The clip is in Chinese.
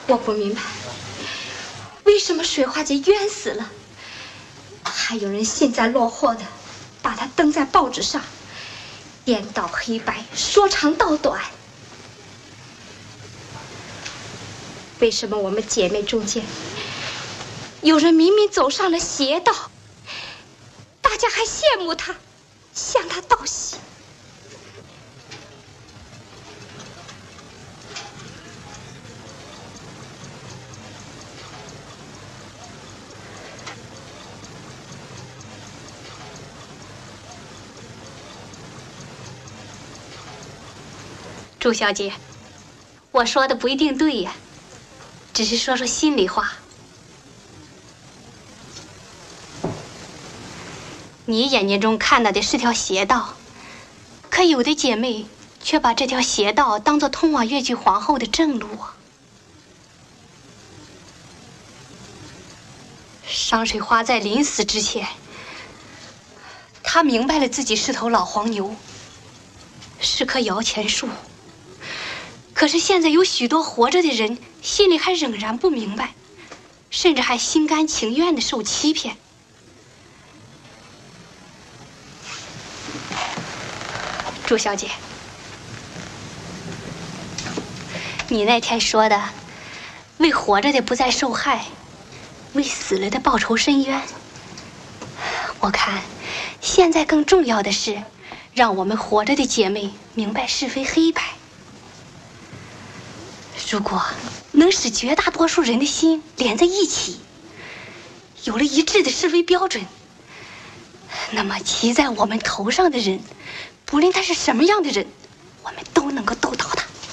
我不明白，为什么水花姐冤死了，还有人幸灾乐祸的把她登在报纸上，颠倒黑白，说长道短。为什么我们姐妹中间有人明明走上了邪道，大家还羡慕她，向她道喜？ 朱小姐，我说的不一定对呀，只是说说心里话。你眼睛中看到的是条邪道，可有的姐妹却把这条邪道当作通往越剧皇后的正路啊。商水花在临死之前，她明白了自己是头老黄牛，是棵摇钱树。可是现在有许多活着的人心里还仍然不明白，甚至还心甘情愿地受欺骗。朱小姐，你那天说的为活着的不再受害，为死了的报仇伸冤，我看现在更重要的是让我们活着的姐妹明白是非黑白。如果能使绝大多数人的心连在一起，有了一致的是非标准，那么骑在我们头上的人，不论他是什么样的人，我们都能够斗